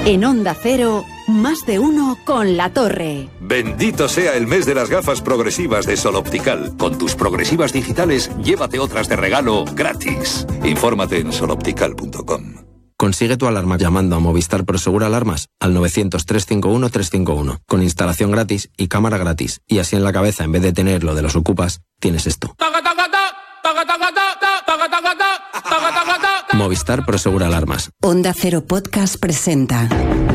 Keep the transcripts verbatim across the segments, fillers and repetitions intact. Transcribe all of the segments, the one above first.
En Onda Cero, más de uno con La Torre. Bendito sea el mes de las gafas progresivas de Sol Optical. Con tus progresivas digitales, llévate otras de regalo gratis. Infórmate en sol optical punto com. Consigue tu alarma llamando a Movistar Prosegur Alarmas al novecientos, trescientos cincuenta y uno, trescientos cincuenta y uno, con instalación gratis y cámara gratis. Y así en la cabeza, en vez de tener lo de los ocupas, tienes esto. Movistar Prosegur Alarmas. Onda Cero Podcast presenta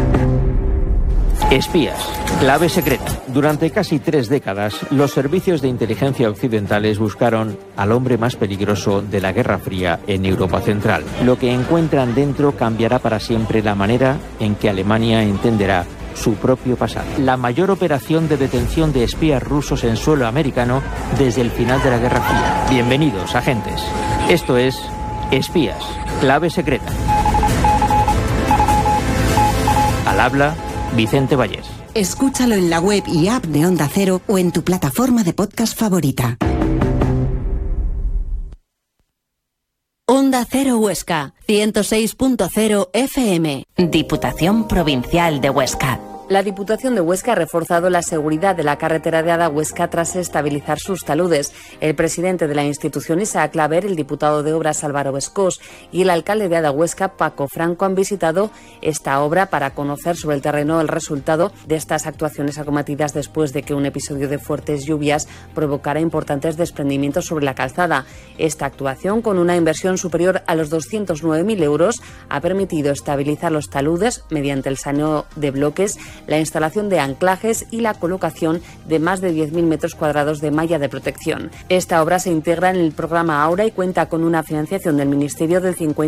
Espías, clave secreta. Durante casi tres décadas, los servicios de inteligencia occidentales buscaron al hombre más peligroso de la Guerra Fría en Europa Central. Lo que encuentran dentro cambiará para siempre la manera en que Alemania entenderá su propio pasado. La mayor operación de detención de espías rusos en suelo americano desde el final de la Guerra Fría. Bienvenidos, agentes. Esto es Espías, clave secreta. Al habla Vicente Vallés. Escúchalo en la web y app de Onda Cero o en tu plataforma de podcast favorita. Onda Cero Huesca, ciento seis punto cero F M. Diputación Provincial de Huesca. La Diputación de Huesca ha reforzado la seguridad de la carretera de Ada-Huesca tras estabilizar sus taludes. El presidente de la institución, Isaac Claver, el diputado de Obras, Álvaro Bescós, y el alcalde de Ada-Huesca, Paco Franco, han visitado esta obra para conocer sobre el terreno el resultado de estas actuaciones acometidas después de que un episodio de fuertes lluvias provocara importantes desprendimientos sobre la calzada. Esta actuación, con una inversión superior a los doscientos nueve mil euros, ha permitido estabilizar los taludes mediante el saneo de bloques, la instalación de anclajes y la colocación de más de diez mil metros cuadrados de malla de protección. Esta obra se integra en el programa Aura y cuenta con una financiación del Ministerio del cincuenta